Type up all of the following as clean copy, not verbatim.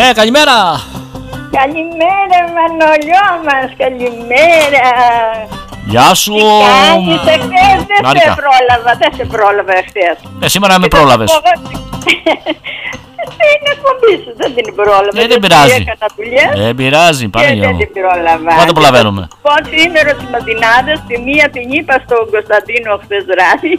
Ναι, καλημέρα. Καλημέρα, Μανολιό μας, καλημέρα. Γεια σου. Τι κάνεις εχθές? Δεν σε πρόλαβα εχθές. Σήμερα με πρόλαβες. Είναι εκπομπή σου, δεν την πρόλαβα. Δεν πειράζει. Δεν πειράζει, πάμε για δεν την πρόλαβα. Πότε προλαβαίνουμε. Λοιπόν, σήμερα στις Μαδινάδες, τη μία την είπα στον Κωνσταντίνο χθες βράδυ.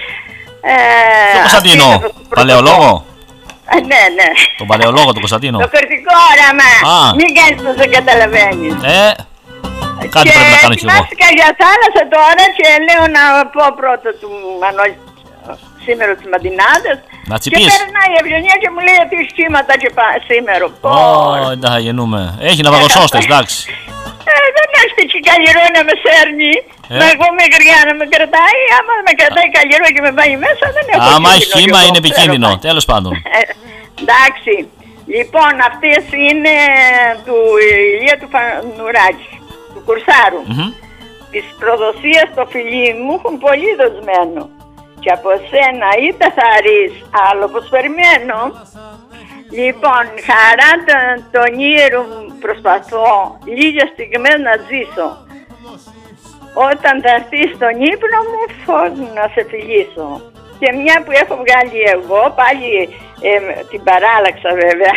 Τον Κωνσταντίνο, παλαιολόγο. Ναι, ναι. Τον παλαιολόγο, τον Κωνσταντίνο. Το κριτικό όραμα. Μην κάνεις πως δεν καταλαβαίνεις. Κάτι πρέπει να κάνω κι εγώ. Ετοιμάστηκα για θάλασσα τώρα και λέω να πω πρώτα του Μανώλη σήμερα τις Μαντινάδες. Να τσιπείς. Και περνάει η Ευγενία και μου λέει ότι σχήματα και σήμερα. Εντάξει, γεννούμε. Έχει ναυαγοσώστες, εντάξει. Δεν έχετε και καλλιρό να με σέρνει. Εγώ με γριά να με κρατάει. Άμα με κρατάει καλλιρό και με πάει μέσα, δεν έχω. Άμα έχει χύμα είναι επικίνδυνο. Τέλος πάντων. Εντάξει. Λοιπόν, αυτές είναι του Ηλία του Φανουράκη, του Κουρσάρου. Της προδοσίας το φιλί μου έχουν πολύ δοσμένο. Και από σένα είτε θα αρείς άλλο πως περιμένω. Λοιπόν, χαρά τον ήρου προσπαθώ λίγες στιγμές να ζήσω. Όταν θα έρθεις στον ύπνο μου φως να σε φιλήσω. Και μια που έχω βγάλει εγώ, πάλι την παράλλαξα βέβαια.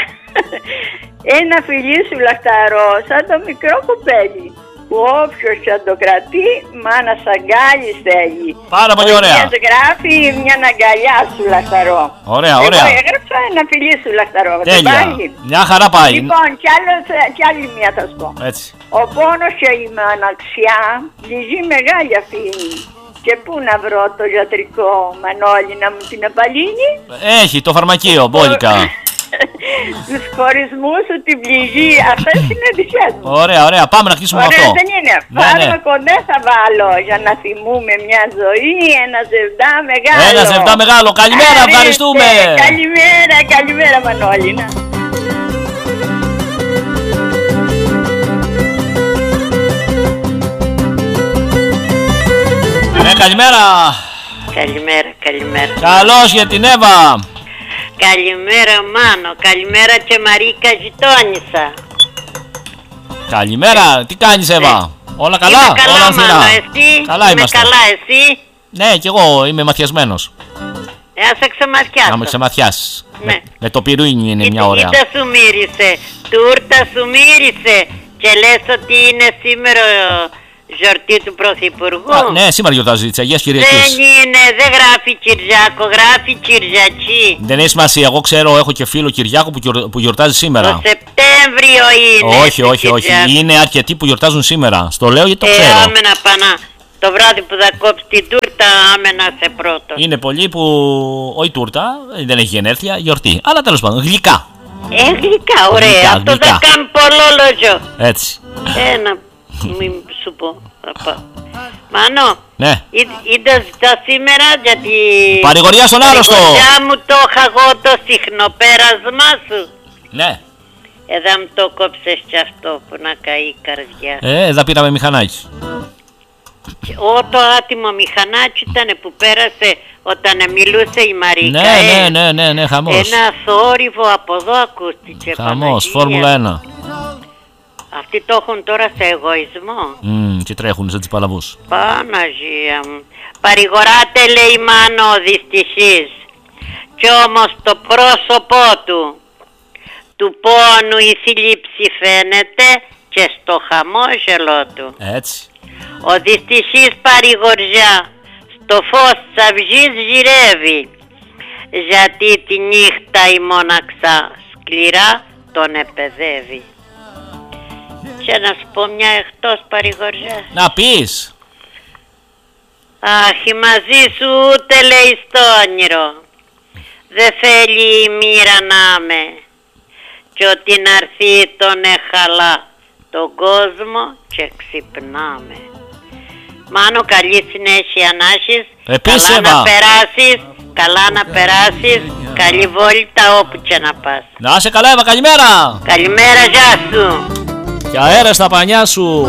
Ένα φιλί σου λαχταρό σαν το μικρό κουπέλι. Που όποιος και το κρατεί, μάνα σ' αγκάλι θέλει. Πάρα πολύ ωραία. Και γράφει μια αγκαλιά σου λαχταρό. Ωραία, ωραία. Εγώ έγραψα ένα φιλί σου λαχταρό. Τέλεια. Μια χαρά πάει. Λοιπόν, κι άλλη μια θα σου πω. Έτσι. Ο πόνος και η μαναξιά λυγεί μεγάλη αφήνει. Και πού να βρω το γιατρικό, Μανώλη, να μου την απαλύνει. Έχει το φαρμακείο, μπόλικα. Τους χωρισμούς σου την πληγή. Αυτές είναι δικές μου. Ωραία, ωραία, πάμε να κλείσουμε αυτό. Ωραία, δεν είναι. Φάρμακο δεν θα βάλω για να θυμούμε μια ζωή. Ένα ζευγά μεγάλο. Ένα ζευγά μεγάλο. Καλημέρα, ευχαριστούμε. Καλημέρα, καλημέρα, Μανώληνα. Καλημέρα. Καλημέρα, καλημέρα. Καλώς για την Εύα. Καλημέρα Μάνο, καλημέρα και Μαρίκα γειτόνισσα. Καλημέρα, τι κάνεις Εύα? Όλα καλά? Είμαι καλά όλα Μάνο, εσύ? Καλά είμαστε. Είμαι καλά, εσύ? Ναι, κι εγώ είμαι μαθιασμένος. Ας σε ξεμαθιάσω. Να με ξεμαθιάσεις. Ναι. Με το πυρούινι είναι μια ωραία. Κοίτα σου μύρισε, τούρτα σου μύρισε και λες ότι είναι σήμερα γιορτή του Πρωθυπουργού. Ναι, σήμερα γιορτάζει της Αγίας Κυριακής. Δεν είναι, δεν γράφει Κυριάκο, γράφει Κυριακή. Δεν έχει σημασία, εγώ ξέρω, έχω και φίλο Κυριάκο που γιορτάζει σήμερα. Το Σεπτέμβριο είναι. Όχι, είναι αρκετοί που γιορτάζουν σήμερα. Στο λέω γιατί το ξέρω. Άμενα πανά. Το βράδυ που θα κόψει την τούρτα, άμενα σε πρώτο. Είναι πολλοί που, όχι τούρτα, δεν έχει γενέθλια, γιορτή. Αλλά τέλος πάντων, γλυκά. Γλυκά, ωραία. Αυτό θα κάνει πολλόλογιο. Έτσι. Ένα, μην σου πω. Μάνο, ναι. Είδα σήμερα γιατί... Παρηγοριά στον άρρωστο. Παρηγοριά μου το είχα εγώ το συχνοπέρασμά σου. Ναι. Εδώ μου το κόψες κι αυτό που να καεί η καρδιά. Εδώ πήραμε μηχανάκι. Το άτιμο μηχανάκι ήταν που πέρασε όταν μιλούσε η Μαρίκα. Ναι, χαμός. Ένα θόρυβο από εδώ ακούστηκε. Χαμός, Φόρμουλα 1. Αυτοί το έχουν τώρα σε εγωισμό. Και τρέχουν σαν τις παλαβούς. Παναγία μου. Παρηγοράτε λέει Μάνο ο δυστυχής. Κι όμως το πρόσωπό του πόνου η θλίψη φαίνεται και στο χαμόγελό του. Έτσι. Ο δυστυχής παρηγοριά στο φως της αυγής γυρεύει. Γιατί τη νύχτα η μοναξά σκληρά τον επαιδεύει. Και να σου πω μια εκτός παρηγοριά. Να πεις. Αχ, μαζί σου ούτε λέει στο όνειρο. Δε θέλει η μοίρα να με. Κι ότι να έρθει τον εχαλά τον κόσμο και ξυπνάμε. Μάνο, καλή συνέχεια να έχεις. Καλά να περάσεις. Καλά να περάσεις. Καλή βόλτα όπου και να πας. Να είσαι καλά Εύα, καλημέρα. Καλημέρα, γεια σου. Και αέρα στα πανιά σου.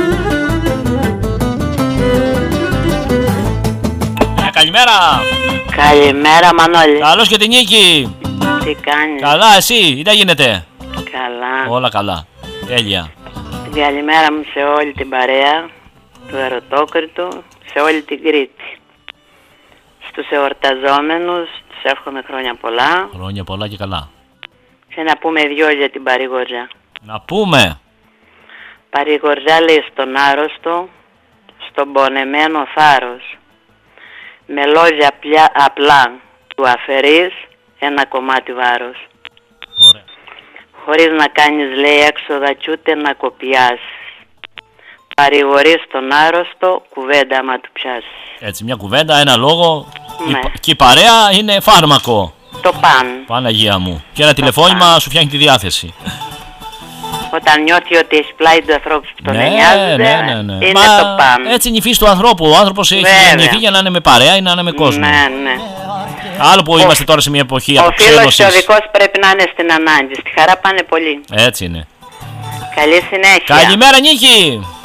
Καλημέρα. Καλημέρα Μανώλη. Καλώς και την Νίκη. Τι κάνεις? Καλά, εσύ, ή τα γίνεται? Καλά. Όλα καλά. Τέλεια. Την καλημέρα μου σε όλη την παρέα του Ερωτόκριτου, σε όλη την Κρήτη. Στους εορταζόμενους, τους εύχομαι χρόνια πολλά. Χρόνια πολλά και καλά. Και να πούμε δυο για την Παρηγοριά. Να πούμε. Παρηγοριά λέει στον άρρωστο, στον πονεμένο θάρρος. Με λόγια απλά του αφαιρείς ένα κομμάτι βάρος. Ωραία. Χωρίς να κάνεις λέει έξοδα κι ούτε να κοπιάσεις. Παρηγορείς τον άρρωστο, κουβέντα άμα του πιάσεις. Έτσι, μια κουβέντα, ένα λόγο. Ναι. Και η παρέα είναι φάρμακο. Το παν. Παναγία μου. Και ένα τηλεφώνημα σου φτιάχνει τη διάθεση. Όταν νιώθει ότι έχει πλάι του ανθρώπου που τον νοιάζεται, είναι Μα, το παν. έτσι είναι η φύση του ανθρώπου. Ο άνθρωπος έχει γεννηθεί για να είναι με παρέα ή να είναι με κόσμο. Ναι. Άλλο που είμαστε τώρα σε μια εποχή Ο αποξένωσης. φίλος και ο δικός πρέπει να είναι στην ανάγκη. Στη χαρά πάνε πολύ. Έτσι είναι. Καλή συνέχεια. Καλημέρα Νίκη.